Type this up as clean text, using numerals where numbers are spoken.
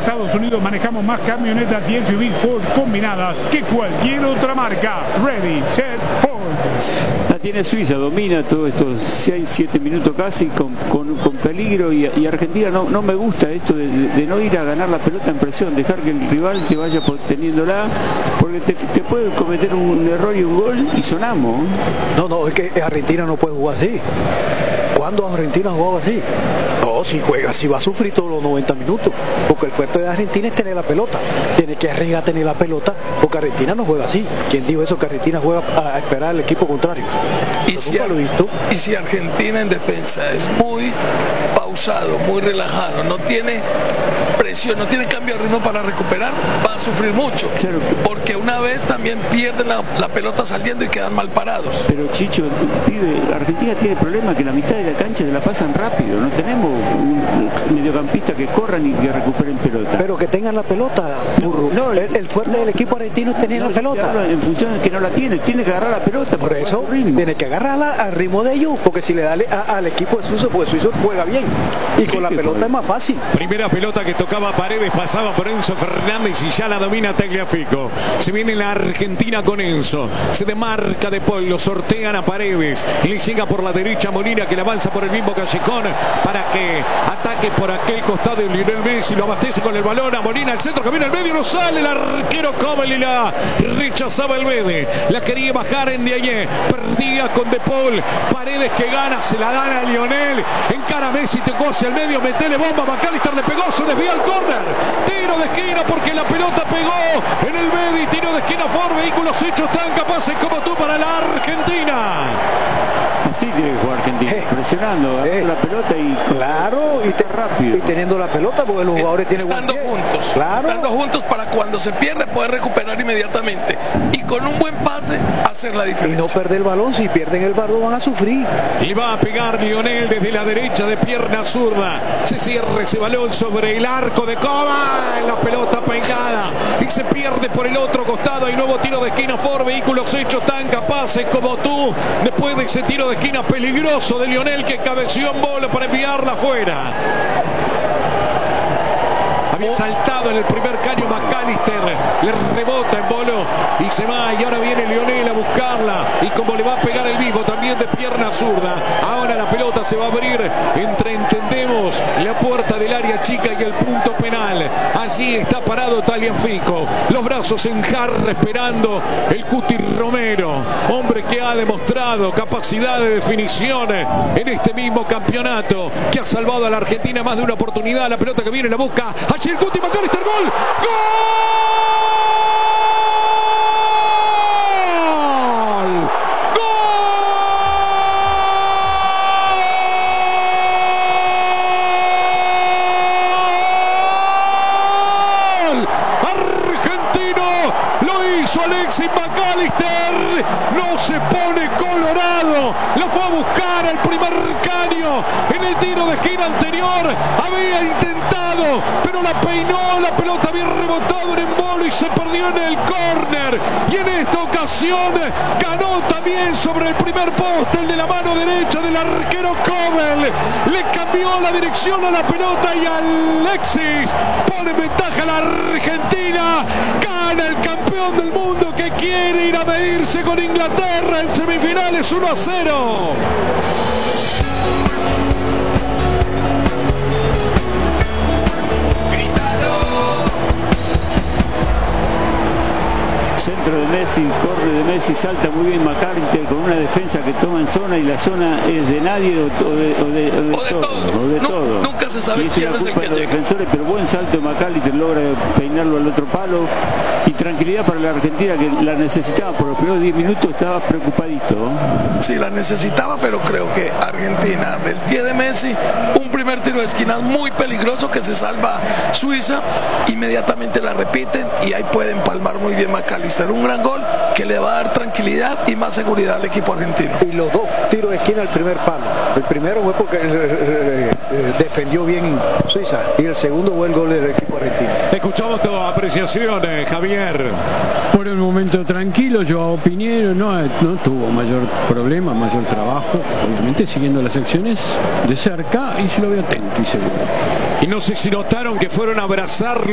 Estados Unidos manejamos más camionetas y SUVs Ford combinadas que cualquier otra marca. Ready, set, Ford. La tiene Suiza, domina todos estos 6-7 minutos casi con peligro y Argentina no me gusta esto de no ir a ganar la pelota en presión, dejar que el rival te vaya teniéndola, porque te puede cometer un error y un gol y sonamos. No, es que Argentina no puede jugar así. ¿Cuándo Argentina jugaba así? No, si juega así va a sufrir todos los 90 minutos, porque el fuerte de Argentina es tener la pelota, tiene que arriesgar a tener la pelota, porque Argentina no juega así. ¿Quién dijo eso? Que Argentina juega a esperar al equipo contrario. Y si Argentina en defensa es muy pausado, muy relajado, no tiene presión, no tiene cambio de ritmo para recuperar, va a sufrir mucho, claro, porque una vez también pierden la pelota saliendo y quedan mal parados. Pero Chicho, Argentina tiene problema que la mitad de la cancha se la pasan rápido, no tenemos mediocampistas que corran y que recuperen pelota. Pero que tengan la pelota, burro. No, el fuerte del equipo argentino es tener la pelota. En función de que no la tiene que agarrar la pelota. Por eso tiene que agarrarla al ritmo de ellos, porque si le da al equipo de Suizo, porque Suizo juega bien y con la pelota es más fácil. Primera pelota que tocaba Paredes, pasaba por Enzo Fernández y ya la domina Tagliafico. Se viene la Argentina con Enzo, se demarca De Paul, lo sortean a Paredes, le llega por la derecha Molina, que le avanza por el mismo callejón para que ataque por aquel costado de Lionel Messi, lo abastece con el balón a Molina, al centro, que viene al medio, no sale el arquero Kobel y la rechazaba el Bede, la quería bajar en de ayer, perdía con De Paul, Paredes que gana, se la dan a Lionel, encara Messi, tocó hacia el medio, metele bomba, McAllister le pegó, se desvía al córner, tiro de esquina porque la pelota pegó en el Bede, tiro de esquina Ford, vehículos hechos tan capaces como tú para la Argentina. Así tiene que jugar Argentina, presionando, la pelota y claro, rápido. Y teniendo la pelota, porque los jugadores tienen estando juntos, claro, estando juntos para cuando se pierde poder recuperar inmediatamente y con un buen pase hacer la diferencia. Y no perder el balón, si pierden el balón van a sufrir. Y va a pegar Lionel desde la derecha de pierna zurda. Se cierra ese balón sobre el arco de Coba, la pelota pegada y se pierde por el otro costado. Hay nuevo tiro de esquina Ford, vehículos hechos tan capaces como tú. Después de ese tiro de esquina peligroso de Lionel, que cabeció en bola para enviarla afuera. Había saltado en el primer caño McAllister, le rebota en Bolo y se va, y ahora viene Lionel a buscarla, y como le va a pegar el vivo también de pierna zurda, ahora la pelota se va a abrir entre, entendemos, la puerta del área chica y el punto penal. Allí está parado Tagliafico, los brazos en jarra esperando el Cuti Romero, hombre que ha demostrado capacidad de definición en este mismo campeonato, que ha salvado a la Argentina más de una oportunidad. La pelota que viene la busca allí el Cuti, McAllister, gol, Alexis McAllister, no se pone colorado, lo fue a buscar al primer caño en el tiro de esquina anterior, había intentado, pero la peinó, la pelota había rebotado en embolo y se perdió en el córner, y en esta ocasión ganó también sobre el primer poste, el de la mano derecha del arquero Kobel, le cambió la dirección a la pelota y Alexis pone en ventaja a la Argentina, gana el campeón del mundo que quiere ir a medirse con Inglaterra en semifinales 1-0. Centro de Messi, corre de Messi, salta muy bien McAllister con una defensa que toma en zona, y la zona es de nadie o de todo. Nunca se sabe quién es el que llega. Defensores, pero buen salto de McAllister, logra peinarlo al otro palo, y tranquilidad para la Argentina, que la necesitaba. Por los primeros 10 minutos estaba preocupadito. Sí, la necesitaba, pero creo que Argentina, del pie de Messi, un primer tiro de esquina muy peligroso que se salva Suiza, inmediatamente la repiten y ahí puede empalmar muy bien McAllister. Un gran gol que le va a dar tranquilidad y más seguridad al equipo argentino. Y los dos tiros de esquina al primer palo. El primero fue porque defendió bien Suiza, y el segundo fue el gol del equipo argentino. Escuchamos tu apreciación, Javier. Por el momento tranquilo, Joao Piñero no tuvo mayor problema, mayor trabajo, obviamente siguiendo las acciones de cerca, y se lo veo atento y seguro. Y no sé si notaron que fueron a abrazar